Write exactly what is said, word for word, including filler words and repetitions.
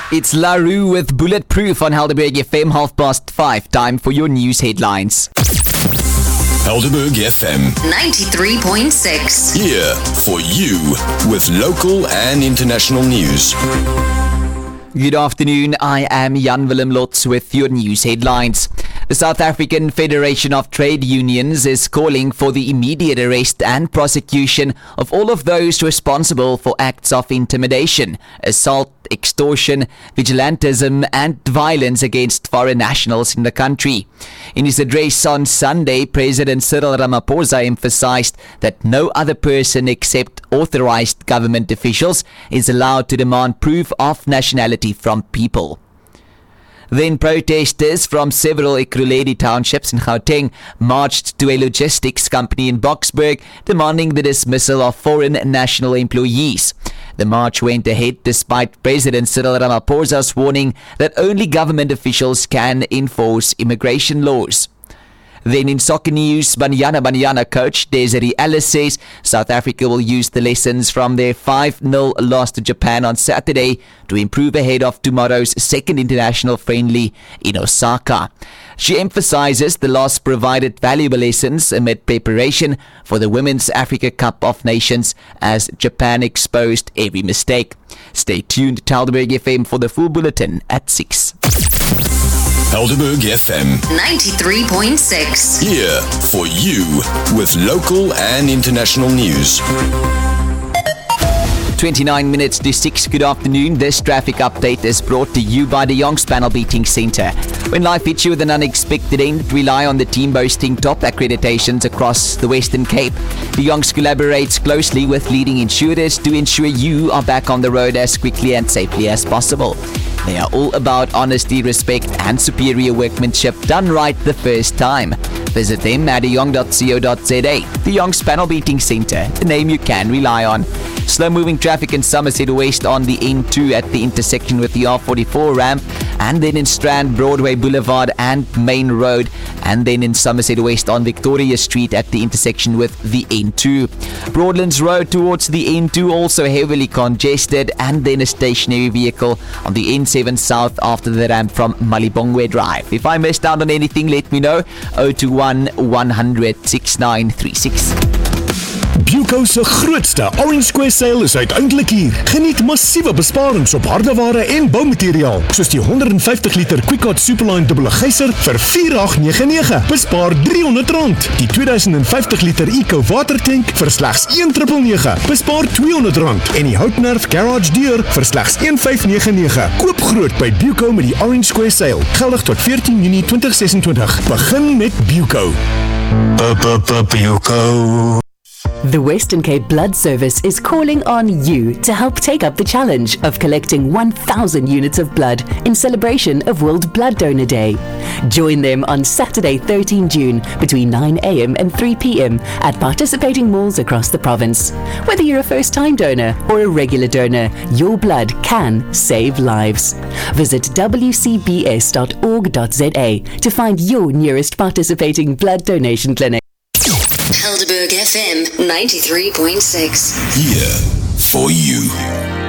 It's LaRue with Bulletproof on Helderberg F M, half past five. Time for your news headlines. Helderberg F M ninety-three point six. Here for you with local and international news. Good afternoon, I am Jan Willem Lotz with your news headlines. The South African Federation of Trade Unions is calling for the immediate arrest and prosecution of all of those responsible for acts of intimidation, assault, extortion, vigilantism and violence against foreign nationals in the country. In his address on Sunday, President Cyril Ramaphosa emphasized that no other person except authorized government officials is allowed to demand proof of nationality from people. Then protesters from several Ekurhuleni townships in Gauteng marched to a logistics company in Boksburg demanding the dismissal of foreign national employees. The march went ahead despite President Cyril Ramaphosa's warning that only government officials can enforce immigration laws. Then in soccer news, Banyana Banyana coach Desiree Ellis says South Africa will use the lessons from their five nil loss to Japan on Saturday to improve ahead of tomorrow's second international friendly in Osaka. She emphasizes the loss provided valuable lessons amid preparation for the Women's Africa Cup of Nations as Japan exposed every mistake. Stay tuned to Helderberg F M for the full bulletin at six. Helderberg F M ninety-three point six. Here for you with local and international news. twenty-nine minutes to six. Good afternoon. This traffic update is brought to you by the Young's Panel Beating Centre. When life hits you with an unexpected end, rely on the team boasting top accreditations across the Western Cape. The Young's collaborates closely with leading insurers to ensure you are back on the road as quickly and safely as possible. They are all about honesty, respect and superior workmanship done right the first time. Visit them at young dot co dot za. The Young's Panel Beating Centre, the name you can rely on. Slow-moving traffic in Somerset West on the N two at the intersection with the R forty-four ramp, and then in Strand, Broadway Boulevard and Main Road, and then in Somerset West on Victoria Street at the intersection with the N two. Broadlands Road towards the N two also heavily congested, and then a stationary vehicle on the N seven South after the ramp from Malibongwe Drive. If I missed out on anything, let me know. zero two one, one hundred, sixty-nine thirty-six. Buco se grootste Orange Square sale is uiteindelik hier. Geniet massiewe besparings op hardeware en boumateriaal, soos die honderd vyftig liter Quickart Superline dubbele geyser vir vier agt nege nege. Bespaar driehonderd rand. Die tweeduisend vyftig liter Eco watertank vir slegs een nege nege. Bespaar tweehonderd rand. En die Houtnerf Garage deur vir slegs een vyf nege nege. Koop groot by Buco met die Orange Square sale. Geldig tot veertien Junie twintig sesentwintig. Begin met Buco. Buco. The Western Cape Blood Service is calling on you to help take up the challenge of collecting one thousand units of blood in celebration of World Blood Donor Day. Join them on Saturday, thirteenth June between nine a m and three p m at participating malls across the province. Whether you're a first-time donor or a regular donor, your blood can save lives. Visit w c b s dot org dot za to find your nearest participating blood donation clinic. Helderberg F M ninety-three point six. Here for you.